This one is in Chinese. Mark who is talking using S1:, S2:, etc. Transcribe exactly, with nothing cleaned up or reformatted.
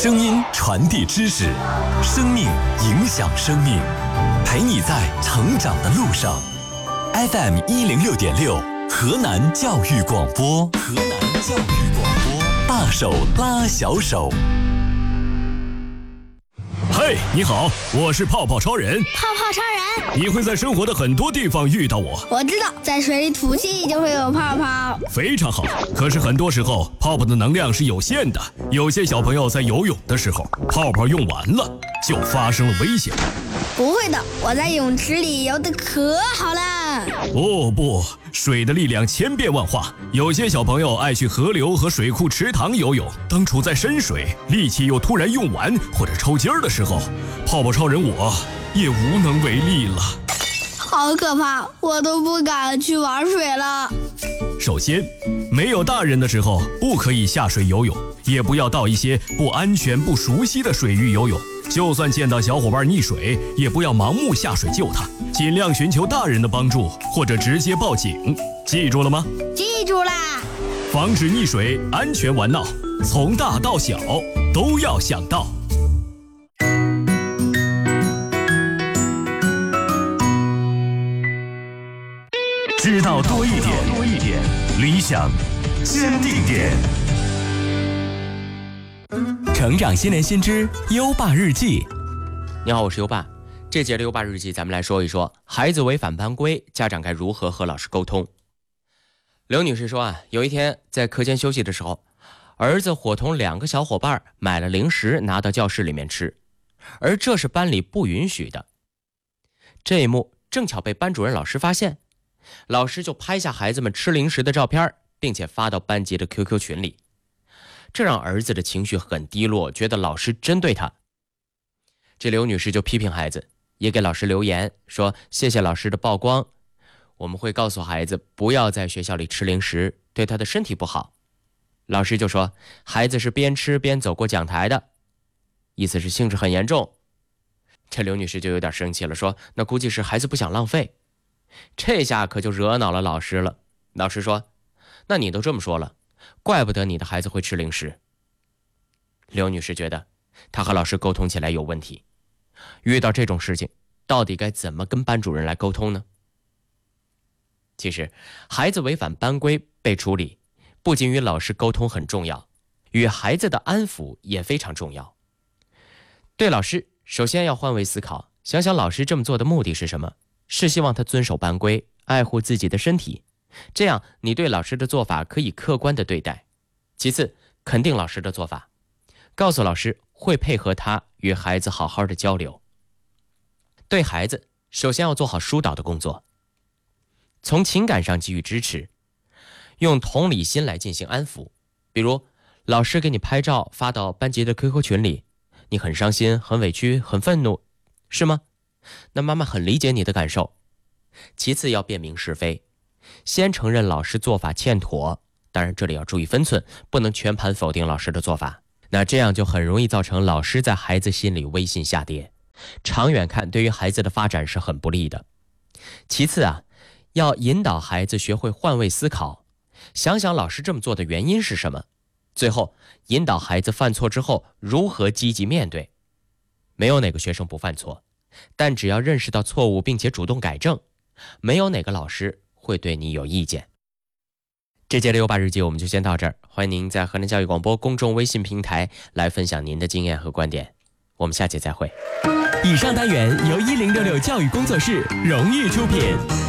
S1: 声音传递知识，生命影响生命，陪你在成长的路上。F M 一零六点六，河南教育广播，河南教育广播，大手拉小手。
S2: 嘿，你好，我是泡泡超人。
S3: 泡泡超人，
S2: 你会在生活的很多地方遇到我。
S3: 我知道，在水里吐气就会有泡泡。
S2: 非常好，可是很多时候泡泡的能量是有限的，有些小朋友在游泳的时候，泡泡用完了，就发生了危险。
S3: 不会的，我在泳池里游得可好了。
S2: 哦不，水的力量千变万化，有些小朋友爱去河流和水库、池塘游泳，当处在深水，力气又突然用完或者抽筋儿的时候，泡泡超人我也无能为力了。
S3: 好可怕，我都不敢去玩水了。
S2: 首先，没有大人的时候不可以下水游泳，也不要到一些不安全、不熟悉的水域游泳。就算见到小伙伴溺水，也不要盲目下水救他，尽量寻求大人的帮助，或者直接报警。记住了吗？
S3: 记住啦！
S2: 防止溺水，安全玩闹，从大到小都要想到。
S1: 知道多一点，多一点，理想坚定点。成长新年新知优爸日记。
S4: 你好，我是优爸。这节的优爸日记，咱们来说一说孩子违反班规，家长该如何和老师沟通。刘女士说啊，有一天在课间休息的时候，儿子伙同两个小伙伴买了零食拿到教室里面吃，而这是班里不允许的。这一幕正巧被班主任老师发现，老师就拍下孩子们吃零食的照片，并且发到班级的 Q Q 群里。这让儿子的情绪很低落，觉得老师针对他。这刘女士就批评孩子，也给老师留言说，谢谢老师的曝光，我们会告诉孩子不要在学校里吃零食，对他的身体不好。老师就说，孩子是边吃边走过讲台的，意思是性质很严重。这刘女士就有点生气了，说那估计是孩子不想浪费。这下可就惹恼了老师了。老师说，那你都这么说了，怪不得你的孩子会吃零食。刘女士觉得她和老师沟通起来有问题，遇到这种事情到底该怎么跟班主任来沟通呢？其实孩子违反班规被处理，不仅与老师沟通很重要，与孩子的安抚也非常重要。对老师，首先要换位思考，想想老师这么做的目的是什么，是希望他遵守班规，爱护自己的身体，这样你对老师的做法可以客观地对待。其次，肯定老师的做法，告诉老师会配合他与孩子好好的交流。对孩子，首先要做好疏导的工作，从情感上给予支持，用同理心来进行安抚。比如老师给你拍照发到班级的 Q Q 群里，你很伤心、很委屈、很愤怒，是吗？那妈妈很理解你的感受。其次要辨明是非，先承认老师做法欠妥，当然这里要注意分寸，不能全盘否定老师的做法，那这样就很容易造成老师在孩子心里威信下跌，长远看对于孩子的发展是很不利的。其次啊，要引导孩子学会换位思考，想想老师这么做的原因是什么，最后引导孩子犯错之后如何积极面对。没有哪个学生不犯错，但只要认识到错误并且主动改正，没有哪个老师会对你有意见。这节的优爸日记我们就先到这儿，欢迎您在河南教育广播公众微信平台来分享您的经验和观点，我们下节再会。
S1: 以上单元由一零六六教育工作室荣誉出品。